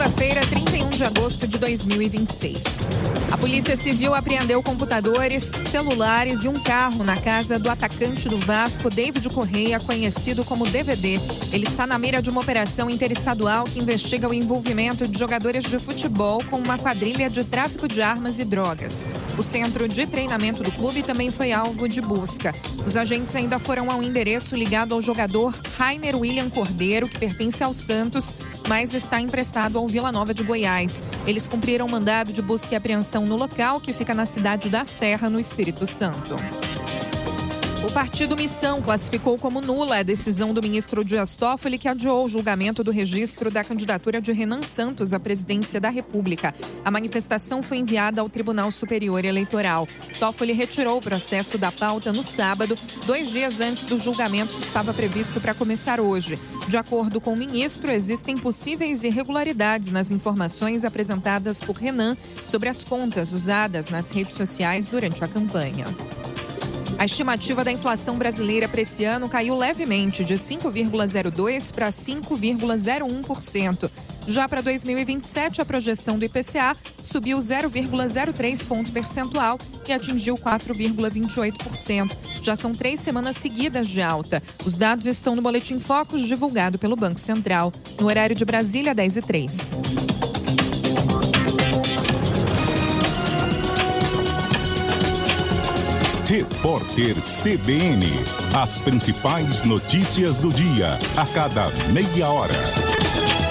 Quinta-feira, 31 de agosto de 2026. A Polícia Civil apreendeu computadores, celulares e um carro na casa do atacante do Vasco, David Correia, conhecido como DVD. Ele está na mira de uma operação interestadual que investiga o envolvimento de jogadores de futebol com uma quadrilha de tráfico de armas e drogas. O centro de treinamento do clube também foi alvo de busca. Os agentes ainda foram ao endereço ligado ao jogador Rainer William Cordeiro, que pertence ao Santos, mas está emprestado ao Vila Nova de Goiás. Eles cumpriram mandado de busca e apreensão no local, que fica na cidade da Serra, no Espírito Santo. O partido Missão classificou como nula a decisão do ministro Dias Toffoli, que adiou o julgamento do registro da candidatura de Renan Santos à presidência da República. A manifestação foi enviada ao Tribunal Superior Eleitoral. Toffoli retirou o processo da pauta no sábado, 2 dias antes do julgamento que estava previsto para começar hoje. De acordo com o ministro, existem possíveis irregularidades nas informações apresentadas por Renan sobre as contas usadas nas redes sociais durante a campanha. A estimativa da inflação brasileira para esse ano caiu levemente, de 5,02% para 5,01%. Já para 2027, a projeção do IPCA subiu 0,03 ponto percentual e atingiu 4,28%. Já são 3 semanas seguidas de alta. Os dados estão no Boletim Focus, divulgado pelo Banco Central. No horário de Brasília, 10h03. Repórter CBN. As principais notícias do dia, a cada meia hora.